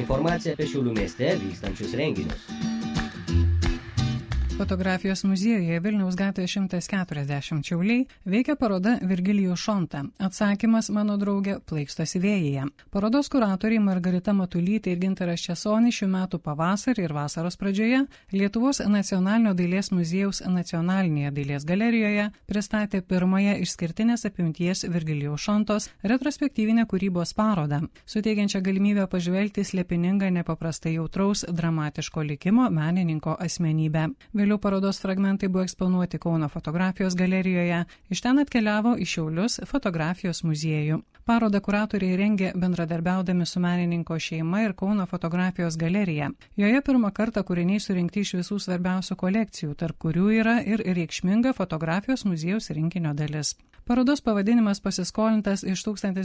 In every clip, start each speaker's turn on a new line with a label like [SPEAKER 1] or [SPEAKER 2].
[SPEAKER 1] Informacija apie Šiaulių mieste vykstančius renginius.
[SPEAKER 2] Fotografijos muziejuje Vilniaus gatvėje 140 Šiauliai veikia paroda Virgilijus Šonta. Atsakymas, mano draugė, plaikstosi vėjyje. Parodos kuratoriai Margarita Matulytė ir Gintaras Česonis šių metų pavasarį ir vasaros pradžioje Lietuvos nacionalinio dailės muziejaus nacionalinėje dailės galerijoje pristatė pirmąją išskirtinės apimties Virgilijaus Šontos retrospektyvinę kūrybos parodą, suteikiančią galimybę pažvelgti slėpiningą nepaprastai jautraus dramatiško likimo menininko asmenybę. Vėliau parodos fragmentai buvo eksponuoti Kauno fotografijos galerijoje, iš ten atkeliavo į Šiaulius fotografijos muziejų. Parodą kuratoriai rengė bendradarbiaudami su menininko šeima ir Kauno fotografijos galerija. Joje pirmą kartą kūriniai surinkti iš visų svarbiausių kolekcijų, tarp kurių yra ir reikšminga fotografijos muziejaus rinkinio dalis. Parodos pavadinimas pasiskolintas iš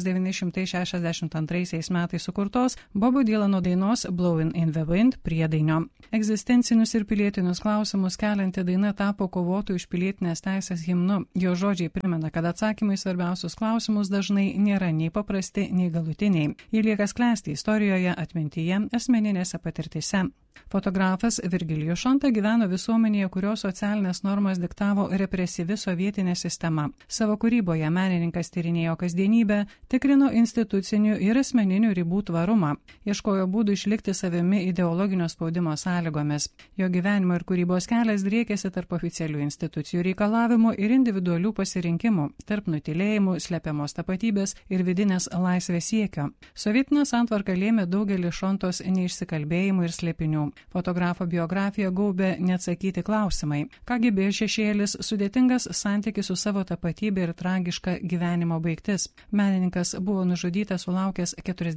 [SPEAKER 2] 1962 metais sukurtos Bobo Dylano dainos Blowin' in the Wind priedainio. Egzistencinius ir pilietinius klausimus kelianti daina tapo kovotojų už pilietinės teisės himnu. Jo žodžiai primena, kad atsakymai svarbiausius klausimus dažnai nėra nei paprasti, nei galutiniai. Jie lieka sklęsti istorijoje, atmintyje, asmeninėse patirtise. Fotografas Virgilijus Šonta gyveno visuomenėje, kurios socialinės normas diktavo represyvi sovietinė sistema. Savo kūryboje menininkas tyrinėjo kasdienybę, tikrino institucinių ir asmeninių ribų tvarumą, ieškojo būdų išlikti savimi ideologinio spaudimo sąlygomis. Jo gyvenimo ir kūrybos kelias driekėsi tarp oficialių institucijų reikalavimų ir individualių pasirinkimų, tarp nutylėjimų, slepiamos tapatybės ir vidinės laisvės siekio. Sovietinė santvarka lėmė daugelį Šontos neišsikalbėjimų ir slėpinių. Fotografo biografiją gaubė neatsakyti klausimai. KGB šešėlis, sudėtingas santykis su savo tapatybė ir tragiška gyvenimo baigtis. Menininkas buvo nužudytas sulaukęs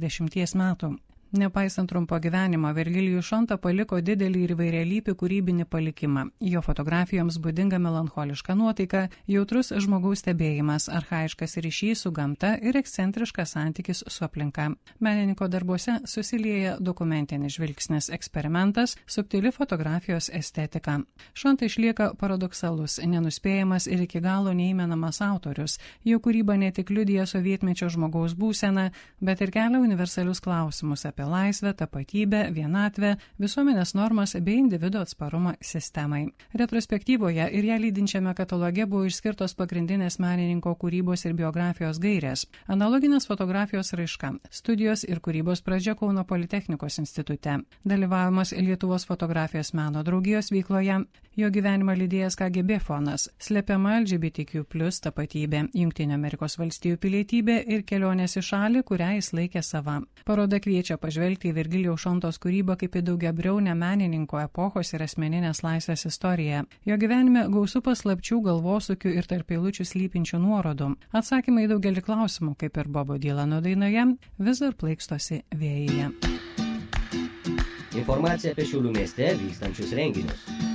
[SPEAKER 2] 40 metų. Nepaisant trumpo gyvenimo, Virgilijus Šonta paliko didelį ir įvairialypį kūrybinį palikimą. Jo fotografijoms būdinga melancholiška nuotaika, jautrus žmogaus stebėjimas, archaiškas ryšys su gamta ir ekscentriškas santykis su aplinka. Menininko darbuose susilieja dokumentinis žvilgsnis, eksperimentas, subtili fotografijos estetika. Šonta išlieka paradoksalus, nenuspėjamas ir iki galo neįmenamas autorius. Jo kūryba ne tik liudija sovietmečio žmogaus būseną, bet ir kelia universalius klausimus apie laisvę, tapatybę, vienatvę, visuomenės normas bei individo atsparumą sistemai. Retrospektyvoje ir ją lydinčiame kataloge buvo išskirtos pagrindinės menininko kūrybos ir biografijos gairės, analoginės fotografijos raiška, studijos ir kūrybos pradžia Kauno Politechnikos institute, dalyvavimas Lietuvos fotografijos meno draugijos veikloje, jo gyvenimą lydėjęs KGB fonas, slepiama LGBTQ+ tapatybė, Jungtinių Amerikos valstijų pilietybė ir kelionės į šalį, kurią jis laikė sava. Paroda kviečia pažvelgti į Virgilijaus Šontos kūrybą kaip į daugiabriaunę menininko epochos ir asmeninės laisvės istoriją. Jo gyvenime gausu paslapčių, galvosūkių ir tarp eilučių slypinčių nuorodų. Atsakymai į daugelį klausimų, kaip ir Bobo Dylano dainoje, vis dar plaikstosi vėjyje.
[SPEAKER 1] Informacija apie Šiaulių mieste vykstančius renginius.